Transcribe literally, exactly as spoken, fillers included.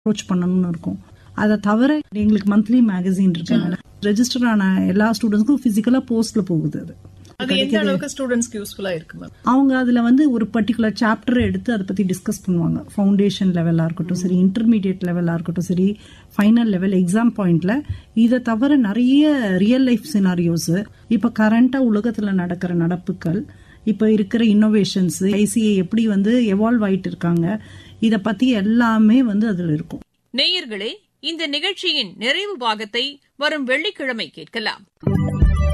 Approach பண்ணணும்னு இருக்கும். அதை தவிர எங்களுக்கு மந்த்லி மேகசின் இருக்கு. ரெஜிஸ்டர் ஆன எல்லா ஸ்டூடெண்ட்ஸ்க்கும் பிசிக்கலா போஸ்ட்ல போகுது. அது அது எந்த அளவுக்கு ஸ்டூடெண்ட்ஸ்க்கு யூஸ்ஃபுல்லா இருக்கு மேம்? அவங்க அதுல வந்து ஒரு பர்டிகுலர் சாப்டர் எடுத்து அதை பத்தி டிஸ்கஸ் பண்ணுவாங்க. ஃபவுண்டேஷன் லெவலா இருக்கட்டும் சரி, இன்டர்மீடியட் லெவலா இருக்கட்டும் சரி, ஃபைனல் லெவல் எக்ஸாம் பாயிண்ட்ல. இதை தவிர நிறைய ரியல் லைஃப் சினாரியோஸ், இப்ப கரண்டா உலகத்துல நடக்கிற நடப்புகள், இப்ப இருக்கிற இன்னோவேஷன்ஸ், ஐசிஏ எப்படி வந்து எவால்வ் ஆயிட்டு இருக்காங்க, இத பத்தி எல்லாமே வந்து அதுல இருக்கும். நேயர்களே, இந்த நிகழ்ச்சியின் நிறைவு பாகத்தை வரும் வெள்ளிக்கிழமை கேட்கலாம்.